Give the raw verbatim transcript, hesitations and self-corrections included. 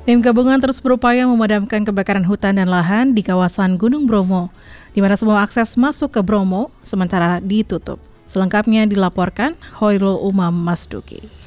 Tim gabungan terus berupaya memadamkan kebakaran hutan dan lahan di kawasan Gunung Bromo, di mana semua akses masuk ke Bromo sementara ditutup. Selengkapnya dilaporkan Hoirul Umam Masduki.